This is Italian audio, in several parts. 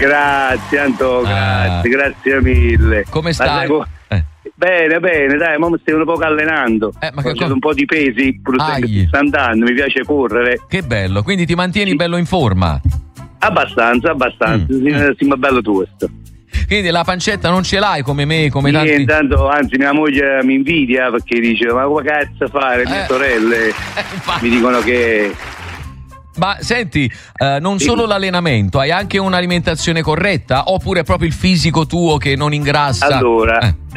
Grazie Anto, grazie mille. Come stai? Bene, dai, ma mi stai un po' allenando. Ma ho un po' di pesi, pur andando, mi piace correre. Che bello, quindi ti mantieni bello in forma? Abbastanza, sì, bello tu questo. Quindi la pancetta non ce l'hai come me, come tanti. Intanto, anzi, mia moglie mi invidia perché dice: ma come cazzo fare? Mie sorelle mi dicono che. Ma senti, non solo l'allenamento, hai anche un'alimentazione corretta oppure proprio il fisico tuo che non ingrassa? Allora,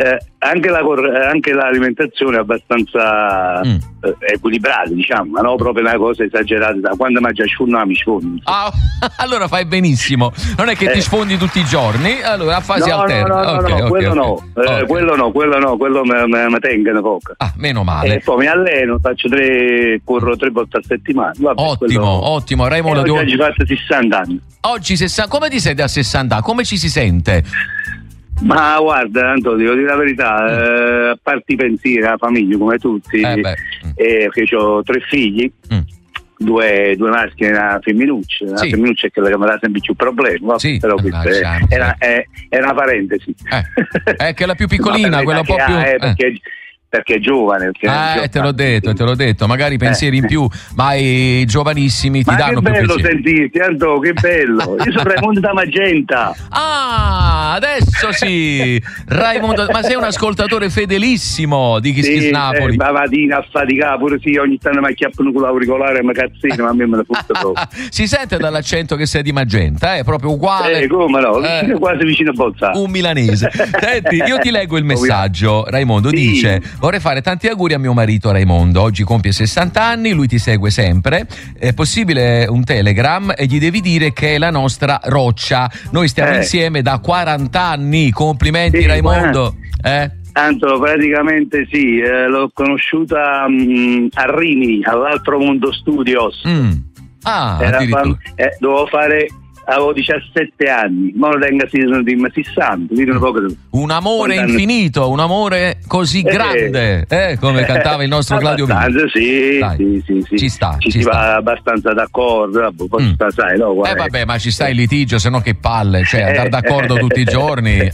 anche l'alimentazione è abbastanza equilibrata, diciamo, ma non proprio una cosa esagerata. Da quando mangi a sciurno mi sfondi. Allora fai benissimo. Non è che ti sfondi tutti i giorni, allora a fasi alterne. No, quello mi tengono poco. Meno male. E poi mi alleno, corro 3 volte a settimana. Vabbè, ottimo. Raimondo, oggi ho fatto 60 anni. Oggi 60. Come ti senti a 60 anni? Come ci si sente? Ma guarda, Antonio, devo dire la verità, a parte i pensieri, la famiglia come tutti, perché ho 3 figli, 2 maschi e una femminuccia. La femminuccia è quella che mi dà sempre più problemi, però è una parentesi. È che la più piccolina, quella un po' più. Perché è giovane. Te l'ho detto, magari pensieri in più, ma i giovanissimi ti danno più pensieri. Che bello sentirti, Anto, che bello. Io sono Raimondo da Magenta. Adesso sì, Raimondo, ma sei un ascoltatore fedelissimo di Kiss Kiss Napoli. La mattina a faticare, pure ogni tanto mi acchiappano con l'auricolare e mi cazzino, ma a me me la fotte proprio. Si sente dall'accento che sei di Magenta, è proprio uguale. Come no, quasi vicino a Bolzano. Un milanese. Senti, io ti leggo il messaggio. Raimondo dice: vorrei fare tanti auguri a mio marito Raimondo, oggi compie 60 anni, lui ti segue sempre, è possibile un telegram e gli devi dire che è la nostra roccia, noi stiamo insieme da 40 anni, complimenti Raimondo. Tanto praticamente l'ho conosciuta a Rimini, all'Altro Mondo Studios. Avevo 17 anni, ma lo tengo di 60, un amore infinito, un amore così grande, come cantava il nostro Claudio Villa. Sì. Ci sta. Si va abbastanza d'accordo, poi sai, no? Vabbè, ma ci sta il litigio, se no che palle, cioè andare d'accordo tutti i giorni.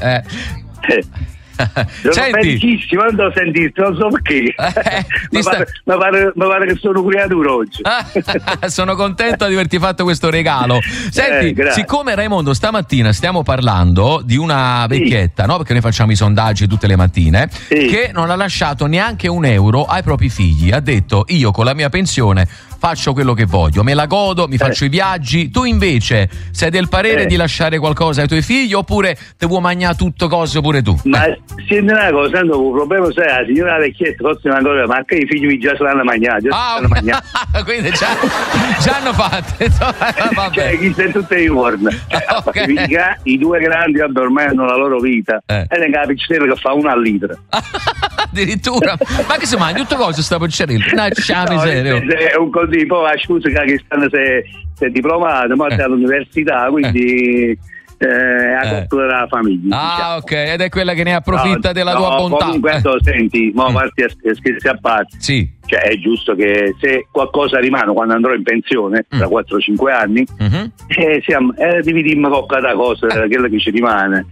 Sono felicissimo, non devo sentirti, non so perché. Mi pare che sono creatura oggi. Sono contento di averti fatto questo regalo. Senti, siccome Raimondo stamattina stiamo parlando di una vecchietta, no? Perché noi facciamo i sondaggi tutte le mattine, che non ha lasciato neanche un euro ai propri figli. Ha detto: io con la mia pensione faccio quello che voglio, me la godo, mi faccio i viaggi. Tu invece sei del parere di lasciare qualcosa ai tuoi figli oppure te vuoi mangiare tutto cose pure tu? Ma senti una cosa, il problema è la signora vecchietta, forse una cosa, ma anche i figli già se l'hanno mangiato. Quindi già hanno fatto. Cioè, chi sei tutte i giorni. I 2 grandi ormai hanno la loro vita e ne capisci che fa 1 al litro. Addirittura, ma che si mangia tutte cose sta piccerella? È un così, poi la scusa che stanno se è diplomato, ma è all'università, quindi a costo della famiglia. Ok, ed è quella che ne approfitta della tua bontà. Comunque senti, parti a scherzi a parte. Cioè è giusto che se qualcosa rimane quando andrò in pensione tra 4-5 anni dividiamo qualche cosa quello che ci rimane.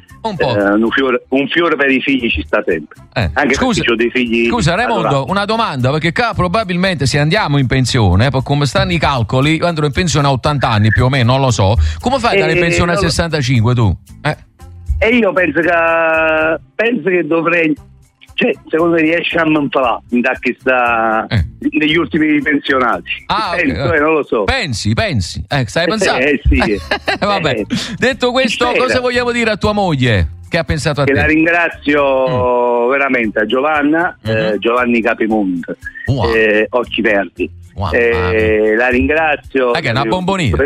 Un fiore per i figli ci sta sempre. Anche perché ho dei figli. Scusa Raimondo, una domanda, perché qua probabilmente se andiamo in pensione, come stanno i calcoli, io andrò in pensione a 80 anni più o meno, non lo so. Come fai ad andare in pensione a 65 tu? E io penso che dovrei, cioè, secondo me riesce a manfalare negli ultimi pensionati. Non lo so. Pensi? Stai pensando? Sì. Vabbè. Detto questo, cosa vogliamo dire a tua moglie che ha pensato a te? La ringrazio veramente a Giovanna, Giovanni Capimund, Occhi Verdi. La ringrazio. Che è una bomboniera.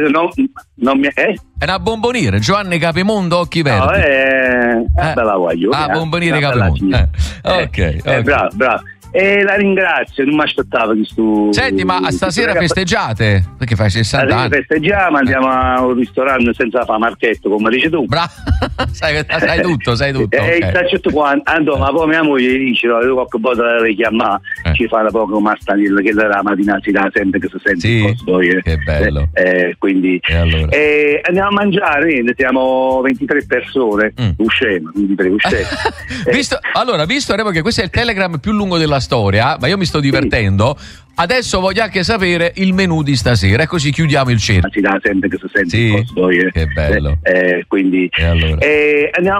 È una bomboniera, Giovanni Capimondo, Occhi Verdi. Bella voglio. Bomboniere Capimondo. Ok. Bravo. La ringrazio, non mi aspettavo di stu. Senti, ma stasera festeggiate? Perché fai 60 anni? Festeggiamo, andiamo a un ristorante senza fare marchetto, come dici tu. Bravo, sai tutto. E okay. Certo quando, ma poi mia moglie dice, qualche volta la richiama, ci fa da poco Mastanilla, che la mattina si dà sempre che si sente il costo. Che bello. Quindi allora? andiamo a mangiare, siamo 23 persone, usciamo. Visto Remo, che questo è il Telegram più lungo della storia, ma io mi sto divertendo. Adesso voglio anche sapere il menù di stasera e così chiudiamo il cerchio. Si dà sempre che si sente il costo. Che bello. Quindi allora? andiamo